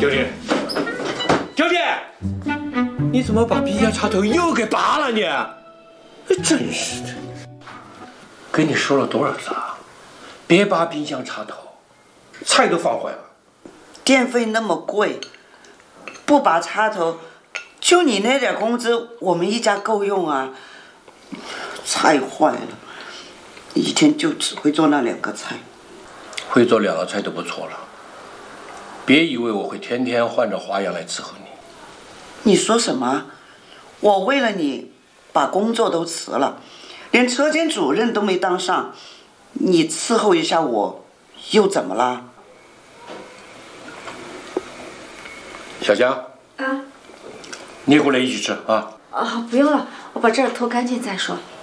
丢弟，丢弟，你怎么把冰箱插头又给拔了你？真是的！跟你说了多少次啊，别拔冰箱插头，菜都放坏了。 电费那么贵，不拔插头，就你那点工资，我们一家够用啊。菜坏了，一天就只会做那2个菜。 会做2个菜都不错了。别以为我会天天换着花样来伺候你。 你说什么？我为了你把工作都辞了，连车间主任都没当上，你伺候一下我，又怎么了？ 小江啊， 你也过来一起吃啊。 不用了，我把这儿拖干净再说。